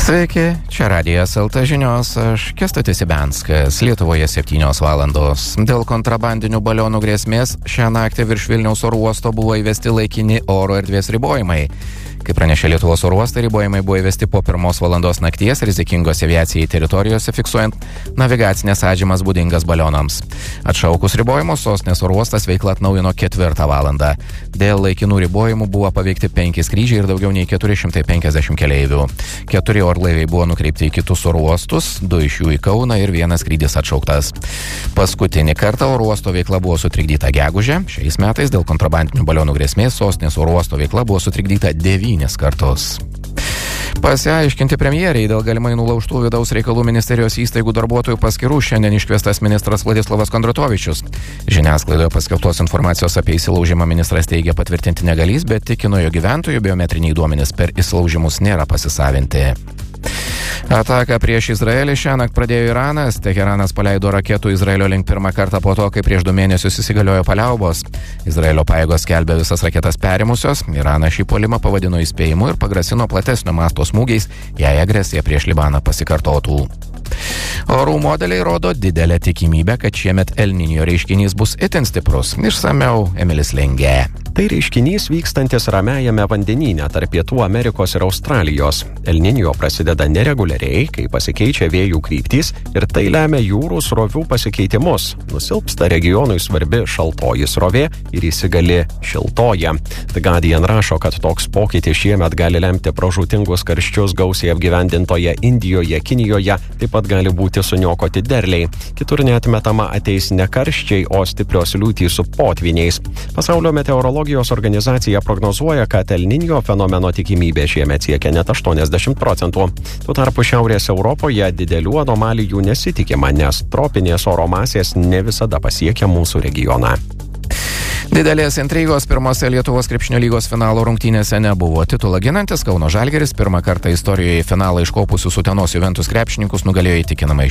Sveiki, čia Radijas LT žinios, aš Kęstutis Ibianskas. Lietuvoje 7 valandos. Dėl kontrabandinių balionų grėsmės šią naktį virš Vilniaus oro uosto buvo įvesti laikini oro erdvės ribojimai. Kaip pranešė Lietuvos oro uostai, ribojimai buvo įvesti po 1 valandos nakties rizikingos aviacijai teritorijose fiksuojant navigacinės atžymas būdingas balionams. Atšaukus ribojimus, sostinės oro uostas veiklą atnaujino 4 valandą. Dėl laikinų ribojimų buvo paveikti 5 skrydžiai ir daugiau nei 450 keleivių. 4 orlaiviai buvo nukreipti į kitus oro uostus, 2 iš jų į Kauną ir 1 skrydis atšauktas. Paskutinį kartą oro uosto veikla buvo sutrikdyta gegužę. Šiais metais dėl kontrabandinių balionų grėsmės sostinės oro uosto veikla buvo sutrikdyta 9 kartus. Pasiaiškinti premjeriai dėl galimai nulaužtų vidaus reikalų ministerijos įstaigų darbuotojų paskirų šiandien iškviestas ministras Vladislavas Kondratovičius. Žiniasklaidoje paskelbtos informacijos apie įsilaužimą ministras teigia patvirtinti negalys, bet tikino, jog gyventojų biometriniai duomenys per įsilaužimus nėra pasisavinti. Ataką prieš Izraelį šiąnakt pradėjo Iranas. Teheranas paleido raketų Izraelio link pirmą kartą po to, kai prieš 2 mėnesius įsigaliojo paliaubos. Izraelio pajėgos skelbė visas raketas perimusios. Iranas šį puolimą pavadino įspėjimu ir pagrasino platesnio masto smūgiais, jei agresija prieš Libaną pasikartotų. Orų modeliai rodo didelę tikimybę, kad šiemet El Niño reiškinys bus itin stiprus. Išsamiau Emilis Lengė. Tai reiškinys vykstantis Ramiajame vandenyne tarp Pietų Amerikos ir Australijos. El Niño prasideda nereguliariai, kai pasikeičia vėjų kryptys ir tai lemia jūrų srovių pasikeitimus. Nusilpsta regionui svarbi šaltoji srovė ir įsigali šiltoji. The Guardian rašo, kad toks pokytis šiemet gali lemti pražūtingus karščius gausiai apgyvendintoje Indijoje, Kinijoje, taip pat gali būti suniokoti derliai. Kitur neatmetama ateis ne karščiai, o stiprios liūtys su potvyniais. Pasaulio meteorologijos organizacija prognozuoja, kad El Niño fenomeno tikimybė šiemet siekia net 80%. Tuo tarpu Šiaurės Europoje didelių anomalijų nesitikima, nes tropinės oro masės ne visada pasiekia mūsų regioną. Didelės intrigos pirmose Lietuvos krepšinio lygos finalo rungtynėse nebuvo. Titulą ginantis Kauno Žalgiris pirmą kartą istorijoje į finalą iškopusius Utenos Juventus krepšininkus nugalėjo įtikinamai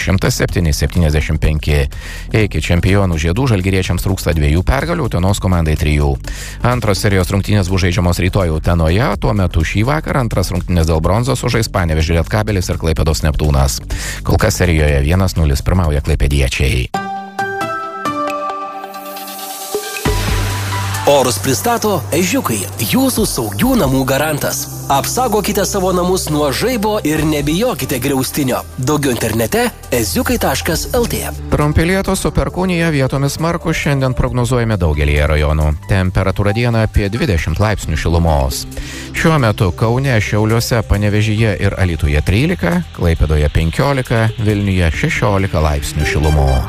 107-75. Iki čempionų žiedų žalgiriečiams trūksta 2 pergalių, Utenos komandai 3. Antros serijos rungtynės bus žaidžiamos rytoj Utenoje, tuo metu šį vakarą antras rungtynės dėl bronzos sužais Panevėžio Lietkabelis ir Klaipėdos Neptūnas. Kol kas serijoje 1-0 pirmauja klaipėdiečiai. Orus pristato Ežiukai, jūsų saugių namų garantas. Apsaugokite savo namus nuo žaibo ir nebijokite griaustinio. Daugiau internete eziukai.lt. Trumpi lietūs su perkūnija, vietomis smarkūs, šiandien prognozuojame daugelyje rajonų. Temperatūra dieną apie 20 laipsnių šilumos. Šiuo metu Kaune, Šiauliuose, Panevėžyje ir Alytuje 13, Klaipėdoje 15, Vilniuje 16 laipsnių šilumos.